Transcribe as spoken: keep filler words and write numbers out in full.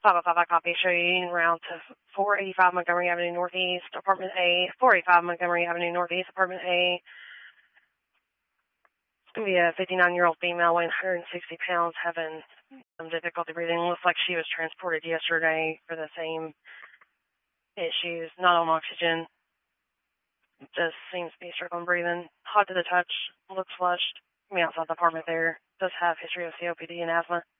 five oh five, I copy. Show you route to four eighty-five Montgomery Avenue Northeast, Apartment A. four eighty-five Montgomery Avenue Northeast, Apartment A. It's going to be a fifty-nine-year-old female weighing one hundred sixty pounds, having some difficulty breathing. Looks like she was transported yesterday for the same issues, not on oxygen. Just seems to be struggling breathing. Hot to the touch, looks flushed. I mean, outside the apartment there. Does have history of C O P D and asthma.